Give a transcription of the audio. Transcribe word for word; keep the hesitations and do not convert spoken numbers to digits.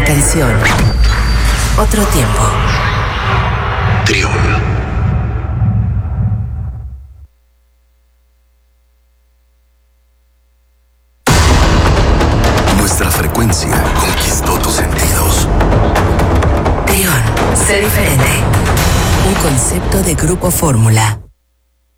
canción. Otro tiempo. Trión. Nuestra frecuencia conquistó tus sentidos. Trión, sé diferente. Un concepto de Grupo Fórmula.